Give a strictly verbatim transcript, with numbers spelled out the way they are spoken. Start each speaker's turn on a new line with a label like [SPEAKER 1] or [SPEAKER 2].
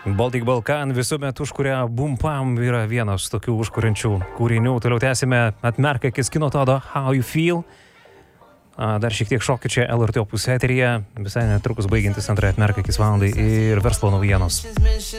[SPEAKER 1] Baltic Balkan visuomet užkuria Bum Pam yra vienas tokių užkuriančių kūrinių. Toliau tęsime Atmerk akis kino todo How You Feel. Dar šiek tiek šokių čia L R T Opus eteryje. Visai netrukus baigiantis antrąją Atmerk akis valandai ir verslo naujienos.